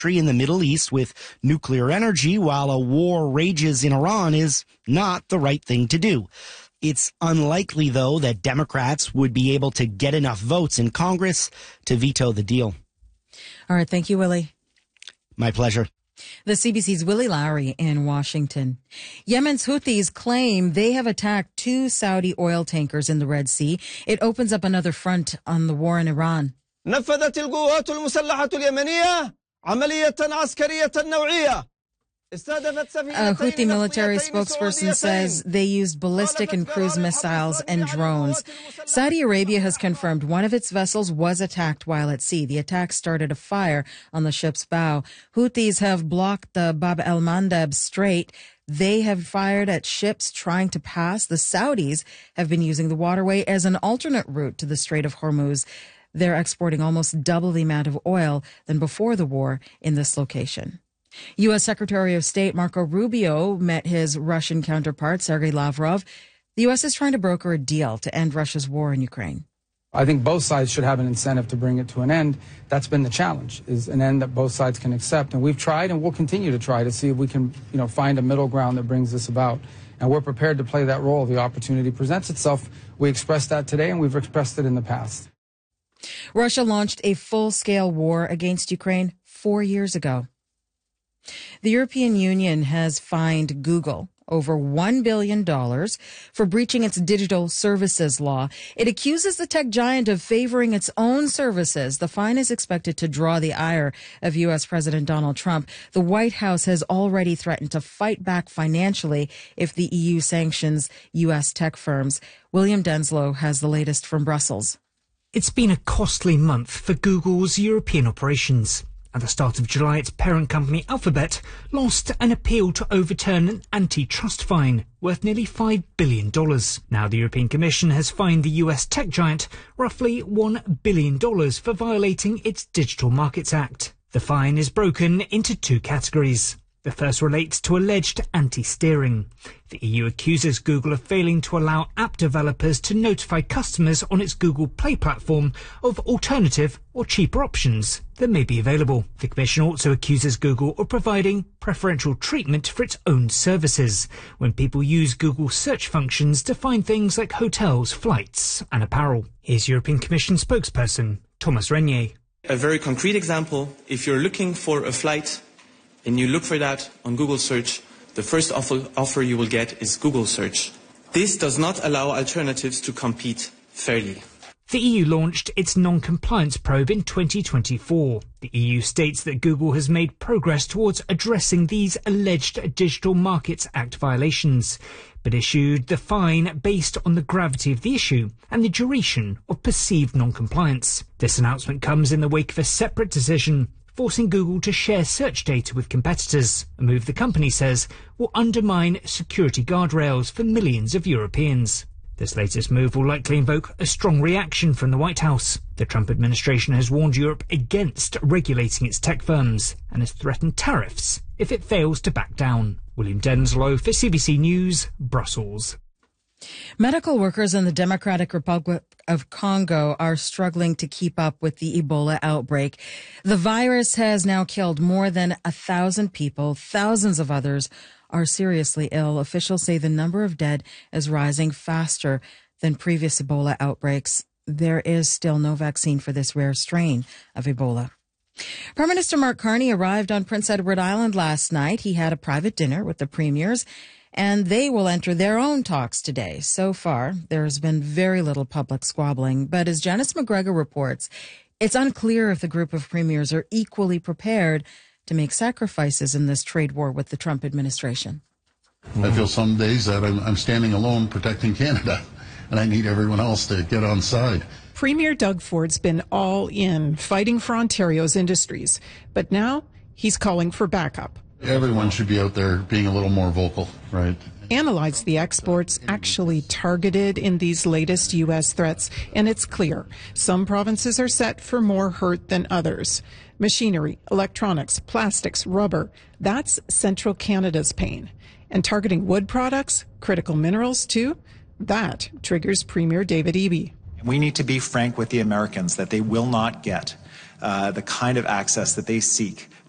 in the Middle East with nuclear energy while a war rages in Iran is not the right thing to do. It's unlikely, though, that Democrats would be able to get enough votes in Congress to veto the deal. All right. Thank you, Willie. My pleasure. The CBC's Willie Lowry in Washington. Yemen's Houthis claim they have attacked 2 Saudi oil tankers in the Red Sea. It opens up another front on the war in Iran. نفذت القوات المسلحة اليمنية عملية عسكرية نوعية. A Houthi military spokesperson says they used ballistic and cruise missiles and drones. Saudi Arabia has confirmed one of its vessels was attacked while at sea. The attack started a fire on the ship's bow. Houthis have blocked the Bab el-Mandeb Strait. They have fired at ships trying to pass. The Saudis have been using the waterway as an alternate route to the Strait of Hormuz. They're exporting almost double the amount of oil than before the war in this location. U.S. Secretary of State Marco Rubio met his Russian counterpart, Sergei Lavrov. The U.S. is trying to broker a deal to end Russia's war in Ukraine. I think both sides should have an incentive to bring it to an end. That's been the challenge, is an end that both sides can accept. And we've tried and we'll continue to try to see if we can, find a middle ground that brings this about. And we're prepared to play that role if the opportunity presents itself. We expressed that today and we've expressed it in the past. Russia launched a full-scale war against Ukraine 4 years ago. The European Union has fined Google over $1 billion for breaching its digital services law. It accuses the tech giant of favoring its own services. The fine is expected to draw the ire of U.S. President Donald Trump. The White House has already threatened to fight back financially if the EU sanctions U.S. tech firms. William Denslow has the latest from Brussels. It's been a costly month for Google's European operations. At the start of July, its parent company Alphabet lost an appeal to overturn an antitrust fine worth nearly $5 billion. Now the European Commission has fined the US tech giant roughly $1 billion for violating its Digital Markets Act. The fine is broken into 2 categories. The first relates to alleged anti-steering. The EU accuses Google of failing to allow app developers to notify customers on its Google Play platform of alternative or cheaper options that may be available. The Commission also accuses Google of providing preferential treatment for its own services when people use Google search functions to find things like hotels, flights and apparel. Here's European Commission spokesperson Thomas Renier. A very concrete example, if you're looking for a flight and you look for that on Google search, the first offer you will get is Google search. This does not allow alternatives to compete fairly. The EU launched its non-compliance probe in 2024. The EU states that Google has made progress towards addressing these alleged Digital Markets Act violations, but issued the fine based on the gravity of the issue and the duration of perceived non-compliance. This announcement comes in the wake of a separate decision forcing Google to share search data with competitors, a move the company says will undermine security guardrails for millions of Europeans. This latest move will likely invoke a strong reaction from the White House. The Trump administration has warned Europe against regulating its tech firms and has threatened tariffs if it fails to back down. William Denslow for CBC News, Brussels. Medical workers in the Democratic Republic of Congo are struggling to keep up with the Ebola outbreak. The virus has now killed more than 1,000 people. Thousands of others are seriously ill. Officials say the number of dead is rising faster than previous Ebola outbreaks. There is still no vaccine for this rare strain of Ebola. Prime Minister Mark Carney arrived on Prince Edward Island last night. He had a private dinner with the premiers, and they will enter their own talks today. So far, there has been very little public squabbling. But as Janice McGregor reports, it's unclear if the group of premiers are equally prepared to make sacrifices in this trade war with the Trump administration. I feel some days that I'm standing alone protecting Canada, and I need everyone else to get on side. Premier Doug Ford's been all in, fighting for Ontario's industries. But now he's calling for backup. Everyone should be out there being a little more vocal, right? Analyze the exports actually targeted in these latest U.S. threats, and it's clear some provinces are set for more hurt than others. Machinery, electronics, plastics, rubber, that's central Canada's pain. And targeting wood products, critical minerals too, that triggers Premier David Eby. We need to be frank with the Americans that they will not get the kind of access that they seek